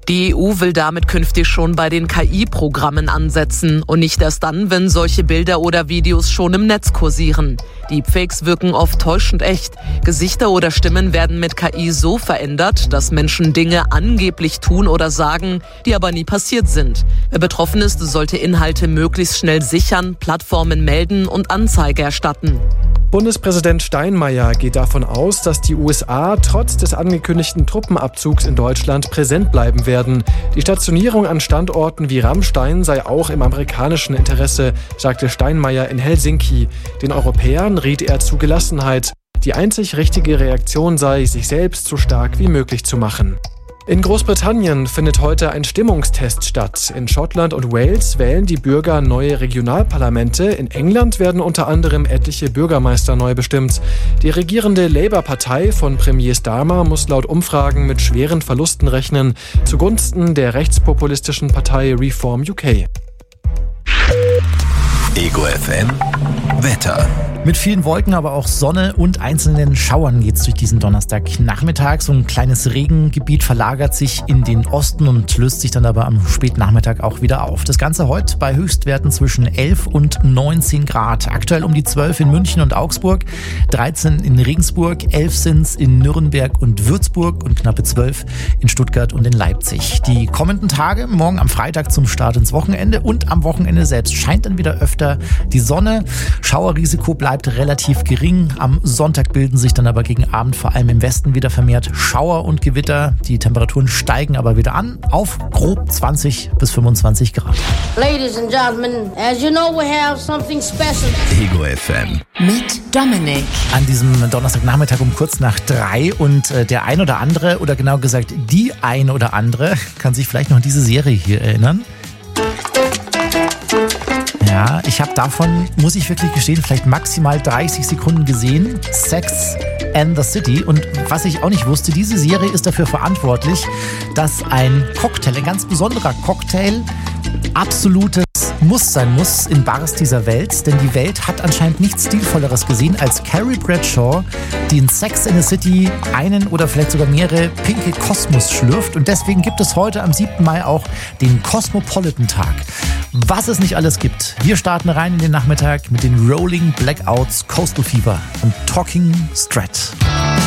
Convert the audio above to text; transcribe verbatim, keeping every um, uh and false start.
Die E U will damit künftig schon bei den K I-Programmen ansetzen und nicht erst dann, wenn solche Bilder oder Videos schon im Netz kursieren. Deepfakes wirken oft täuschend echt. Gesichter oder Stimmen werden mit K I so verändert, dass Menschen Dinge angeblich tun oder sagen, die aber nie passiert sind. Wer betroffen ist, sollte Inhalte möglichst schnell sichern, Plattformen melden und Anzeige erstatten. Bundespräsident Steinmeier geht davon aus, dass die U S A trotz des angekündigten Truppenabzugs in Deutschland präsent bleiben werden. Die Stationierung an Standorten wie Ramstein sei auch im amerikanischen Interesse, sagte Steinmeier in Helsinki. Den Europäern riet er zu Gelassenheit. Die einzig richtige Reaktion sei, sich selbst so stark wie möglich zu machen. In Großbritannien findet heute ein Stimmungstest statt. In Schottland und Wales wählen die Bürger neue Regionalparlamente. In England werden unter anderem etliche Bürgermeister neu bestimmt. Die regierende Labour-Partei von Premier Starmer muss laut Umfragen mit schweren Verlusten rechnen, zugunsten der rechtspopulistischen Partei Reform U K. Ego F M Wetter. Mit vielen Wolken, aber auch Sonne und einzelnen Schauern geht's durch diesen Donnerstagnachmittag. So ein kleines Regengebiet verlagert sich in den Osten und löst sich dann aber am Spätnachmittag auch wieder auf. Das Ganze heute bei Höchstwerten zwischen elf und neunzehn Grad. Aktuell um die zwölf in München und Augsburg, dreizehn in Regensburg, elf sind's in Nürnberg und Würzburg und knappe zwölf in Stuttgart und in Leipzig. Die kommenden Tage, morgen am Freitag zum Start ins Wochenende und am Wochenende selbst scheint dann wieder öfter die Sonne. Schauerrisiko bleibt relativ gering. Am Sonntag bilden sich dann aber gegen Abend vor allem im Westen wieder vermehrt Schauer und Gewitter. Die Temperaturen steigen aber wieder an auf grob zwanzig bis fünfundzwanzig Grad. Ladies and gentlemen, as you know, we have something special. Ego F M mit Dominik. An diesem Donnerstagnachmittag um kurz nach drei und äh, der ein oder andere, oder genau gesagt die ein oder andere, kann sich vielleicht noch an diese Serie hier erinnern. Ja, ich habe davon, muss ich wirklich gestehen, vielleicht maximal dreißig Sekunden gesehen. Sex and the City. Und was ich auch nicht wusste, diese Serie ist dafür verantwortlich, dass ein Cocktail, ein ganz besonderer Cocktail, absolutes Muss sein muss in Bars dieser Welt. Denn die Welt hat anscheinend nichts Stilvolleres gesehen als Carrie Bradshaw, die in Sex and the City einen oder vielleicht sogar mehrere pinke Kosmos schlürft. Und deswegen gibt es heute am siebten Mai auch den Cosmopolitan-Tag. Was es nicht alles gibt. Wir starten rein in den Nachmittag mit den Rolling Blackouts, Coastal Fever und Talking Strat.